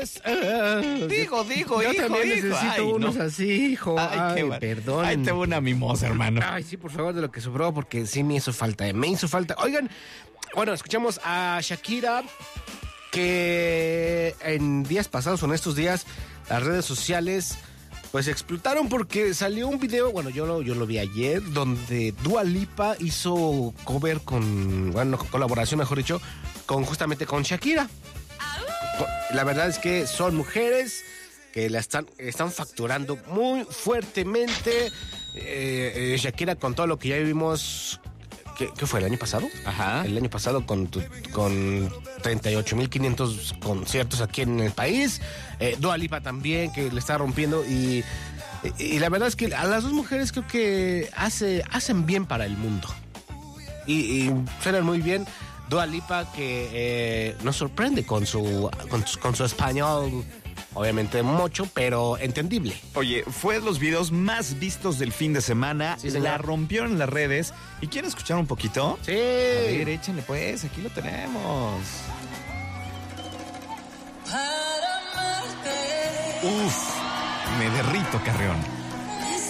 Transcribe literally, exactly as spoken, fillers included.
mujeres. Uh, digo, digo, yo hijo, también hijo. necesito Ay, unos no. así, hijo. Ay, Ay, qué perdón. Ay, te voy una mimosa, hermano. Ay, sí, por favor, de lo que sobró, porque sí me hizo falta, eh, me hizo falta. Oigan, bueno, escuchamos a Shakira, que en días pasados o en estos días, las redes sociales pues explotaron porque salió un video, bueno, yo lo, yo lo vi ayer, donde Dua Lipa hizo cover con, bueno, colaboración, mejor dicho, con justamente con Shakira. La verdad es que son mujeres que la están, están facturando muy fuertemente. Eh, eh, Shakira, con todo lo que ya vivimos, ¿qué, qué fue el año pasado? Ajá. El año pasado con, tu, con treinta y ocho mil quinientos conciertos aquí en el país. Eh, Dua Lipa también, que le está rompiendo. Y, y, y la verdad es que a las dos mujeres creo que hace, hacen bien para el mundo. Y, y suenan muy bien. Dua Lipa, que eh, nos sorprende con su, con su, con su español, obviamente mucho, pero entendible. Oye, fue de los videos más vistos del fin de semana. Sí, señor. La rompieron en las redes. ¿Y quieren escuchar un poquito? Sí. A ver, échenle pues, aquí lo tenemos. Uf, me derrito, Carrión.